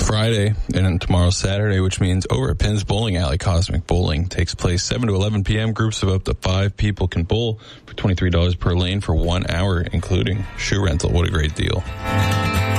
Friday and tomorrow's Saturday, which means over at Penn's Bowling Alley, Cosmic Bowling takes place 7 to 11 p.m. Groups of up to 5 people can bowl for $23 per lane for 1 hour, including shoe rental. What a great deal.